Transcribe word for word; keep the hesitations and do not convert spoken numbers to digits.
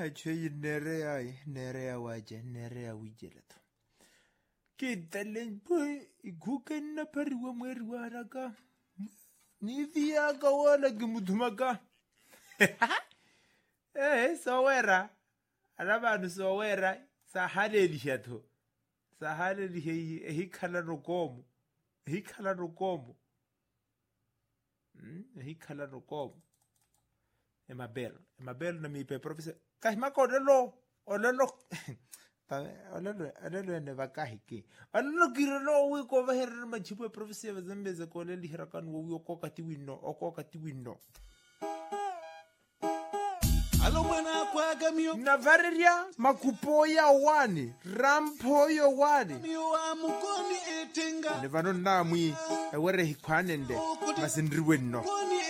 Achei nerea nerea waje nerea wijeleto. Kitalen boy iguken na periwa mwerwa raka. Ni via ka wala gimutumaka. Eh sowera. Arabanu sowera sahaleli shato. Sahaleli he he khala rokomo. He khala rokomo. Hmm, he khala rokomo. Emabel, Emabel na mi pe professor. Kai makodelo, olelo. Olelo, olelo ne vakahiki. Olelo kirelo we ko va herre machipo professor bazembeze ko le lihirakan wo yo kokati winno, okokati winno. Alo mwana kwa gamio. Na vareria makupoya wani, rampoyo wani. Mio wa mukoni etenga. Ne vano namwi ewere hikwanende masindriwenno.